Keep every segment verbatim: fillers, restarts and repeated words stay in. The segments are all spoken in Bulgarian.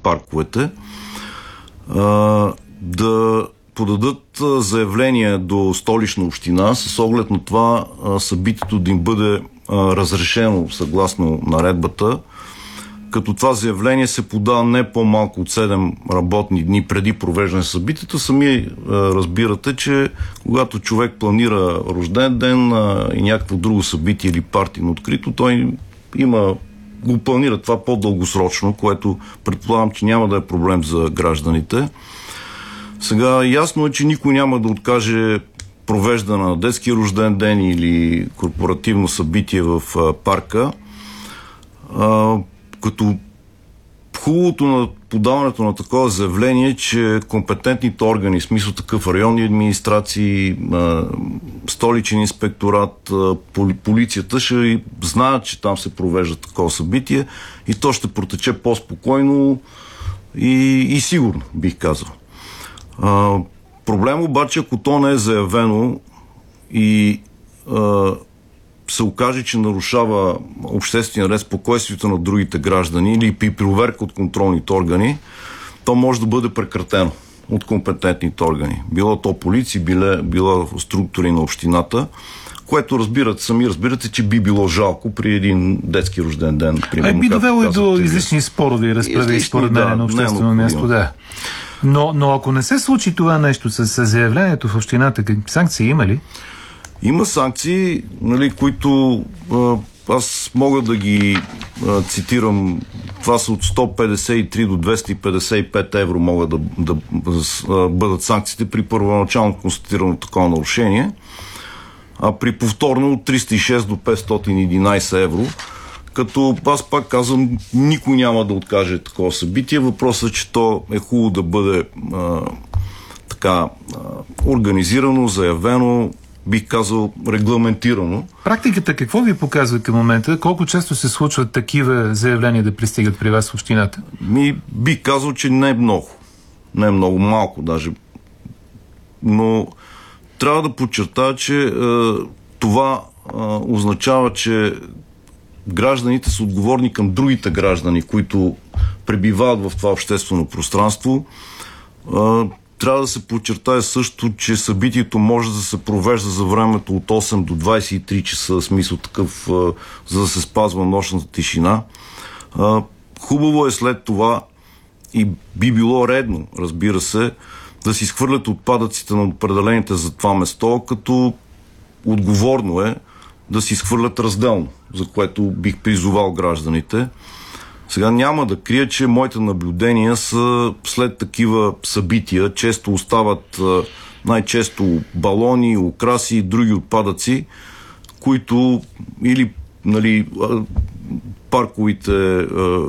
парковете, а, да подадат заявление до Столична община с оглед на това а, събитието да им бъде а, разрешено съгласно наредбата, като това заявление се подава не по-малко от седем работни дни преди провеждане на събитието. Сами а, разбирате, че когато човек планира рожден ден а, и някакво друго събитие или партийно открито, той има, го планира това по-дългосрочно, което предполагам, че няма да е проблем за гражданите. Сега ясно е, че никой няма да откаже провеждане на детски рожден ден или корпоративно събитие в а, парка, а, като хубавото на подаването на такова заявление е, че компетентните органи, в смисъл такъв районни администрации, а, столичен инспекторат, а, поли, полицията ще знаят, че там се провежда такова събитие и то ще протече по-спокойно и, и сигурно, бих казал. А, проблем обаче, ако то не е заявено и а, се окаже, че нарушава обществения ред, спокойствието на другите граждани или при проверка от контролните органи, то може да бъде прекратено от компетентните органи. Било то полиция, било, било структури на общината, което разбирате, сами разбирате, че би било жалко при един детски рожден ден. Примерно, би довело и до излишни спорове и разправи, според мен, да, на обществено място. Да. Но, но ако не се случи това нещо с, с заявлението в общината, какви санкции има ли? Има санкции, нали, които а, аз мога да ги а, цитирам. Това са от сто петдесет и три до двеста и петдесет и пет евро могат да, да, да бъдат санкциите при първоначално констатирано такова нарушение, а при повторно от триста и шест до петстотин и единайсет евро. Като аз пак казвам, никой няма да откаже такова събитие. Въпросът е, че то е хубаво да бъде а, така а, организирано, заявено, бих казал регламентирано. Практиката какво ви показва към момента? Колко често се случват такива заявления да пристигат при вас в общината? Ми, бих казал, че не е много. Не е много, малко даже. Но трябва да подчертая, че е, това е, означава, че гражданите са отговорни към другите граждани, които пребивават в това обществено пространство. Е, трябва да се подчертая също, че събитието може да се провежда за времето от осем до двайсет и три часа, в смисъл такъв, е, за да се спазва нощната тишина. Е, хубаво е след това и би било редно, разбира се, да си изхвърлят отпадъците на определените за това место, като отговорно е да си изхвърлят разделно, за което бих призовал гражданите. Сега няма да крия, че моите наблюдения са след такива събития. Често остават най-често балони, украси и други отпадъци, които или, нали, парковите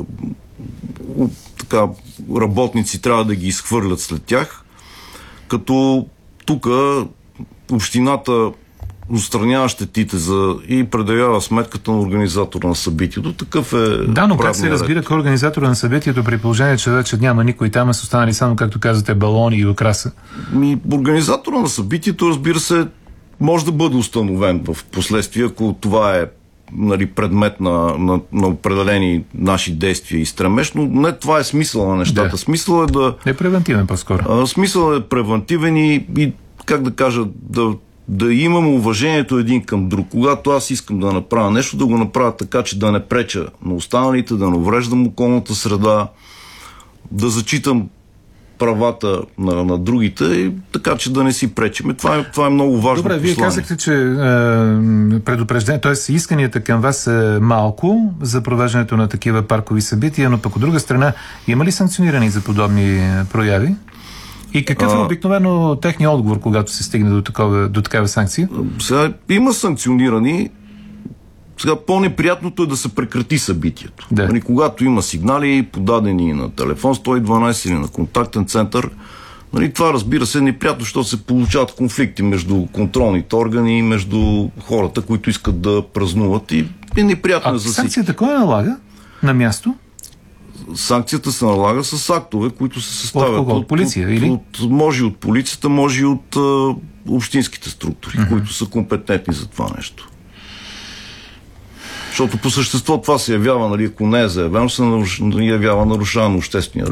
така, работници трябва да ги изхвърлят след тях, като тук общината отстранява щетите за и предявява сметката на организатора на събитието. Такъв е. Да, но как се разбира кой организатора на събитието при положение, че вече няма никой там, а са останали само, както казвате, балони и украса? Ми, организатора на събитието, разбира се, може да бъде установен в последствие, ако това е, нали, предмет на, на, на определени наши действия и стремеж, но не това е смисъл на нещата. Да. Смисъл е да... е превентивен по-скоро. А, смисъл е превентивен и, и как да кажа, да, да имам уважението един към друг. Когато аз искам да направя нещо, да го направя така, че да не преча на останалите, да не увреждам околната среда, да зачитам правата на, на другите, и така, че да не си пречиме. Това е, това е много важно. Добре, послание. вие казахте, че е, предупреждение, т.е. исканията към вас са малко за провеждането на такива паркови събития, но пък от друга страна, има ли санкционирани за подобни прояви? И какъв е обикновено техния отговор, когато се стигне до, такова, до такава санкция? Сега има санкционирани. Сега по-неприятното е да се прекрати събитието. Да. Нали, когато има сигнали, подадени на телефон сто и дванайсет или на контактен център, нали, това, разбира се, е неприятно, защото се получават конфликти между контролните органи и между хората, които искат да празнуват, и е неприятно а за всички. Санкцията кой налага на място? Санкцията се налага с актове, които се съставят от, от полиция, от, или? От, може от полицията, може и от а, общинските структури, uh-huh. които са компетентни за това нещо. Защото по същество това се явява, нали, ако не е заявено, се явява нарушаване на обществения